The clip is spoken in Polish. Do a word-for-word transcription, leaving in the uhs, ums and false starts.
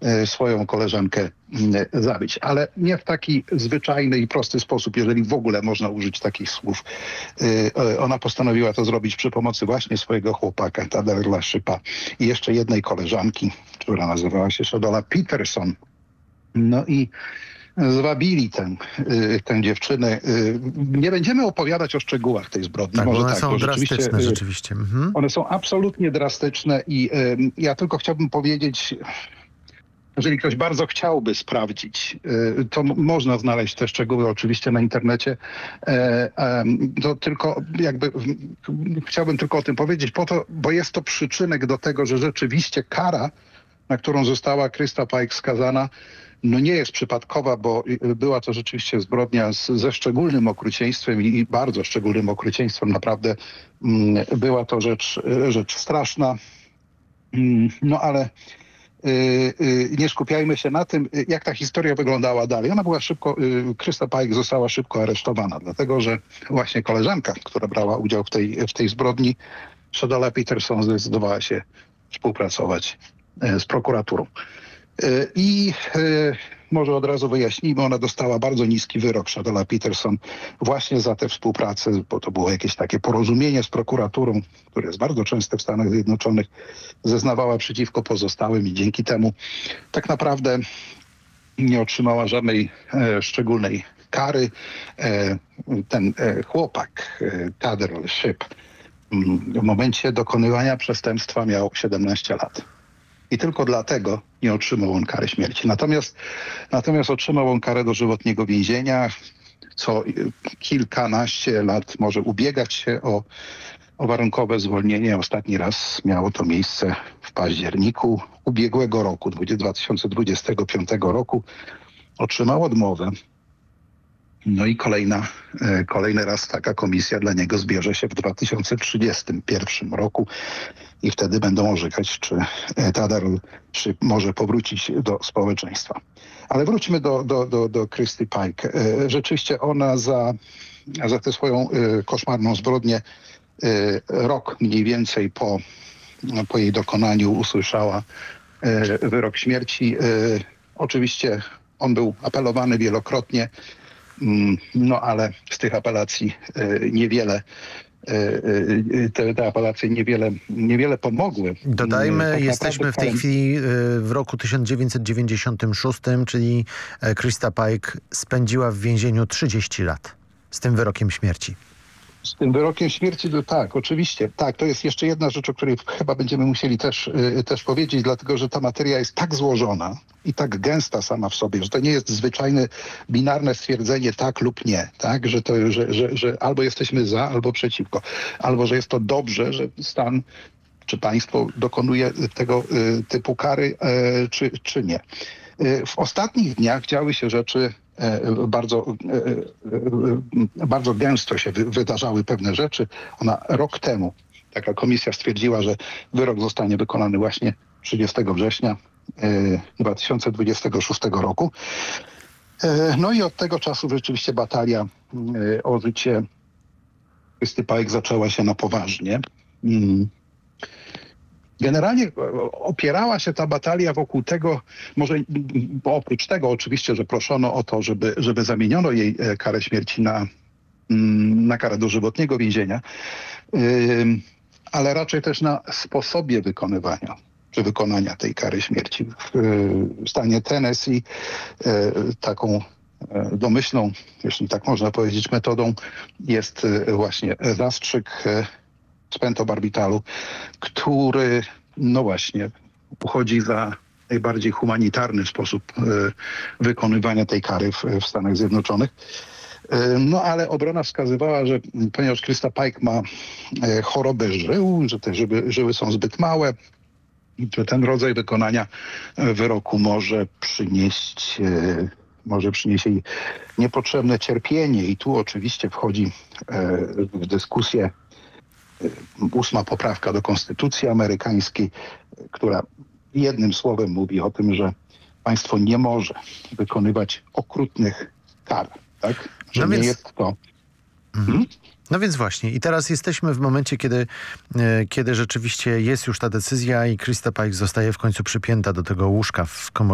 swoją koleżankę zabić. Ale nie w taki zwyczajny i prosty sposób, jeżeli w ogóle można użyć takich słów. Ona postanowiła to zrobić przy pomocy właśnie swojego chłopaka, Taderla Shipa, i jeszcze jednej koleżanki, która nazywała się Shadola Peterson. No i zwabili tę, tę dziewczynę. Nie będziemy opowiadać o szczegółach tej zbrodni. Tak, Może one tak, są bo drastyczne rzeczywiście, rzeczywiście. Mhm. One są absolutnie drastyczne i y, ja tylko chciałbym powiedzieć, jeżeli ktoś bardzo chciałby sprawdzić, y, to m- można znaleźć te szczegóły oczywiście na internecie. E, em, to tylko jakby w- chciałbym tylko o tym powiedzieć, po to, bo jest to przyczynek do tego, że rzeczywiście kara, na którą została Krista Pike skazana, no nie jest przypadkowa, bo y, była to rzeczywiście zbrodnia z, ze szczególnym okrucieństwem i, i bardzo szczególnym okrucieństwem. Naprawdę mm, była to rzecz, y, rzecz straszna. Mm, no ale y, y, nie skupiajmy się na tym, y, jak ta historia wyglądała dalej. Ona była szybko, y, Krista Pike została szybko aresztowana, dlatego że właśnie koleżanka, która brała udział w tej, w tej zbrodni, Shadola Peterson, zdecydowała się współpracować y, z prokuraturą. Y, I y, może od razu wyjaśnijmy, ona dostała bardzo niski wyrok, Shadola Peterson, właśnie za tę współpracę, bo to było jakieś takie porozumienie z prokuraturą, które jest bardzo częste w Stanach Zjednoczonych, zeznawała przeciwko pozostałym i dzięki temu tak naprawdę nie otrzymała żadnej e, szczególnej kary. E, ten e, chłopak, e, Taderl Ship, mm, w momencie dokonywania przestępstwa miał siedemnaście lat. I tylko dlatego nie otrzymał on kary śmierci. Natomiast, natomiast otrzymał on karę dożywotniego więzienia, co y, kilkanaście lat może ubiegać się o, o warunkowe zwolnienie. Ostatni raz miało to miejsce w październiku ubiegłego roku, dwa tysiące dwudziestego piątego roku. Otrzymał odmowę. No i kolejna, e, kolejny raz taka komisja dla niego zbierze się w dwa tysiące trzydziestym pierwszym roku i wtedy będą orzekać, czy e, Taderl Ship może powrócić do społeczeństwa. Ale wróćmy do, do, do, do Christy Pike. E, Rzeczywiście ona za, za tę swoją e, koszmarną zbrodnię e, rok mniej więcej po, po jej dokonaniu usłyszała e, wyrok śmierci. E, Oczywiście on był apelowany wielokrotnie. Mm, No ale z tych apelacji e, niewiele, e, e, te, te apelacje niewiele, niewiele pomogły. Dodajmy, Mm, tak jesteśmy w tej naprawdę chwili y, w roku tysiąc dziewięćset dziewięćdziesiątym szóstym, czyli e, Krista Pike spędziła w więzieniu trzydzieści lat z tym wyrokiem śmierci. Z tym wyrokiem śmierci, to tak, oczywiście. Tak, to jest jeszcze jedna rzecz, o której chyba będziemy musieli też, y, też powiedzieć, dlatego że ta materia jest tak złożona i tak gęsta sama w sobie, że to nie jest zwyczajne, binarne stwierdzenie tak lub nie, tak, że, to, że, że, że albo jesteśmy za, albo przeciwko, albo że jest to dobrze, że stan czy państwo dokonuje tego y, typu kary, y, czy, czy nie. Y, W ostatnich dniach działy się rzeczy e, bardzo, e, e, bardzo gęsto się wy, wydarzały pewne rzeczy. Ona rok temu, taka komisja stwierdziła, że wyrok zostanie wykonany właśnie trzydziestego września e, dwa tysiące dwudziestego szóstego roku. E, No i od tego czasu rzeczywiście batalia e, o życie Christy Pike zaczęła się na poważnie. Mm. Generalnie opierała się ta batalia wokół tego, może bo oprócz tego oczywiście, że proszono o to, żeby, żeby zamieniono jej e, karę śmierci na, mm, na karę dożywotniego więzienia, ym, ale raczej też na sposobie wykonywania czy wykonania tej kary śmierci. W, w stanie Tennessee e, taką e, domyślną, jeśli tak można powiedzieć, metodą jest e, właśnie zastrzyk e, z pentobarbitalu, który, no właśnie, uchodzi za najbardziej humanitarny sposób e, wykonywania tej kary w, w Stanach Zjednoczonych. E, no ale obrona wskazywała, że ponieważ Krista Pike ma e, chorobę żył, że te żyły, żyły są zbyt małe, że ten rodzaj wykonania e, wyroku może przynieść e, może przynieść jej niepotrzebne cierpienie i tu oczywiście wchodzi e, w dyskusję ósma poprawka do Konstytucji amerykańskiej, która jednym słowem mówi o tym, że państwo nie może wykonywać okrutnych kar, tak? Że No nie więc- jest to... Mhm. No więc właśnie i teraz jesteśmy w momencie, kiedy, e, kiedy rzeczywiście jest już ta decyzja i Krista Pike zostaje w końcu przypięta do tego łóżka w komorze